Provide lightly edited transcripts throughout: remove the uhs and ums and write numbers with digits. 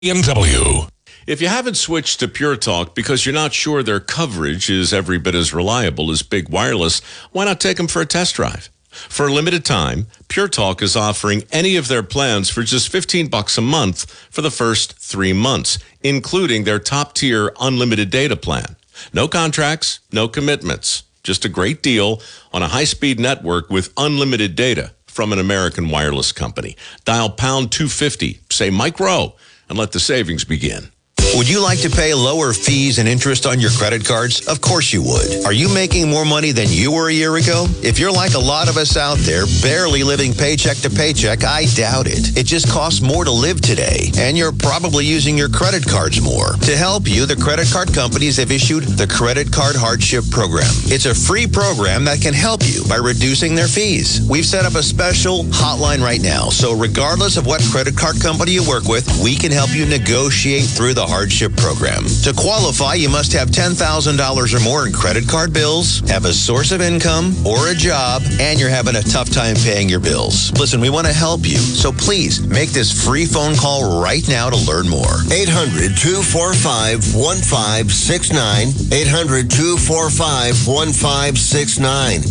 BMW. If you haven't switched to Pure Talk because you're not sure their coverage is every bit as reliable as big wireless, why not take them for a test drive? For a limited time, Pure Talk is offering any of their plans for just $15 a month for the first 3 months, including their top-tier unlimited data plan. No contracts, no commitments. Just a great deal on a high-speed network with unlimited data from an American wireless company. Dial pound 250, say Mike Rowe, and let the savings begin. Would you like to pay lower fees and interest on your credit cards? Of course you would. Are you making more money than you were a year ago? If you're like a lot of us out there, barely living paycheck to paycheck, I doubt it. It just costs more to live today, and you're probably using your credit cards more. To help you, the credit card companies have issued the Credit Card Hardship Program. It's a free program that can help you by reducing their fees. We've set up a special hotline right now, so regardless of what credit card company you work with, we can help you negotiate through the hardship program. To qualify, you must have $10,000 or more in credit card bills, have a source of income or a job, and you're having a tough time paying your bills. Listen, we want to help you, so please make this free phone call right now to learn more. 800-245-1569. 800-245-1569.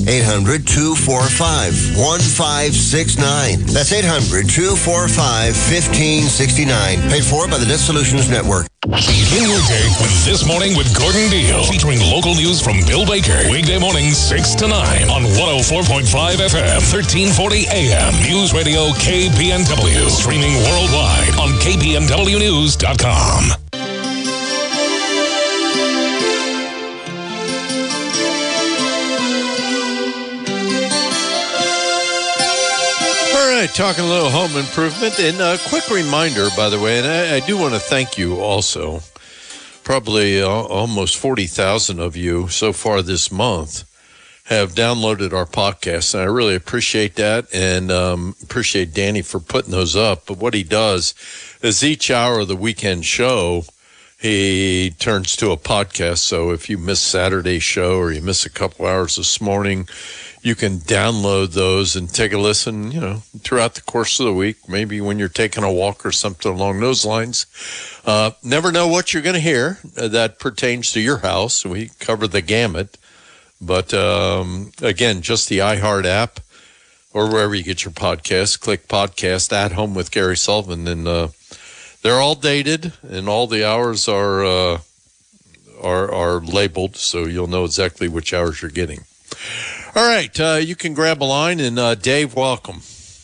800-245-1569. That's 800-245-1569. Paid for by the Debt Solutions Network. Begin your day with This Morning with Gordon Deal, featuring local news from Bill Baker. Weekday mornings 6 to 9 on 104.5 FM, 1340 AM. News Radio KPNW. Streaming worldwide on KPNWnews.com. Talking a little home improvement, and a quick reminder, by the way, and I do want to thank you also. Probably almost 40,000 of you so far this month have downloaded our podcast, and I really appreciate that, and appreciate Danny for putting those up. But what he does is each hour of the weekend show, he turns to a podcast. So if you miss Saturday's show or you miss a couple hours this morning, you can download those and take a listen, throughout the course of the week, maybe when you're taking a walk or something along those lines. Never know what you're going to hear that pertains to your house. We cover the gamut. But, again, just the iHeart app or wherever you get your podcasts, click podcast at home with Gary Sullivan. And they're all dated, and all the hours are labeled, so you'll know exactly which hours you're getting. All right, you can grab a line, and Dave, welcome.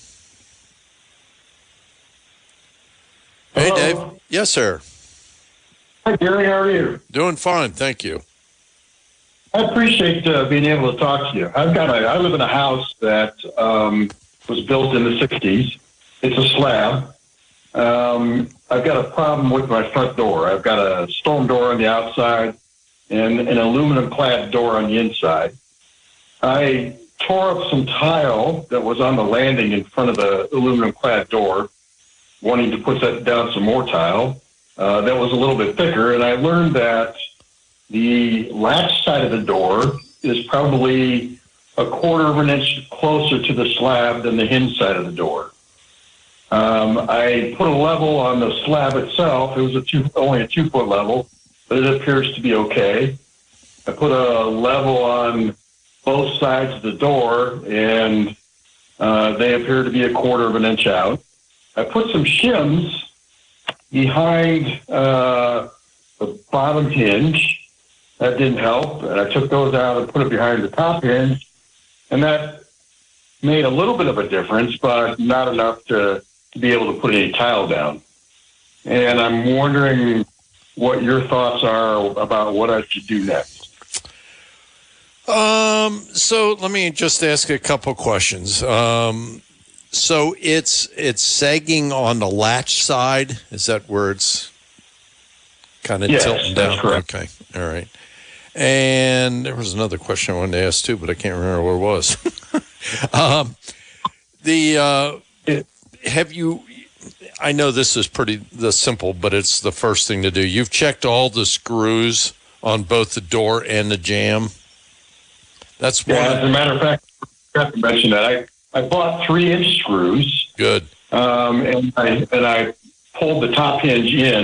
Hey, Dave. Yes, sir. Hi, Gary. How are you? Doing fine, thank you. I appreciate being able to talk to you. I live in a house that was built in the 60s. It's a slab. I've got a problem with my front door. I've got a storm door on the outside and an aluminum-clad door on the inside. I tore up some tile that was on the landing in front of the aluminum-clad door, wanting to put down some more tile. That was a little bit thicker, and I learned that the latch side of the door is probably a quarter of an inch closer to the slab than the hinge side of the door. I put a level on the slab itself. It was only a 2-foot level, but it appears to be okay. I put a level on both sides of the door, and they appear to be a quarter of an inch out. I put some shims behind the bottom hinge. That didn't help, and I took those out and put it behind the top hinge, and that made a little bit of a difference, but not enough to be able to put any tile down. And I'm wondering what your thoughts are about what I should do next. So let me just ask a couple questions. So it's sagging on the latch side. Is that where it's kind of tilting down? That's correct. Okay. All right. And there was another question I wanted to ask too, but I can't remember what it was. Have you, I know this is pretty simple, but it's the first thing to do. You've checked all the screws on both the door and the jamb. That's one. As a matter of fact, I forgot to mention that I bought 3-inch screws. Good. And I pulled the top hinge in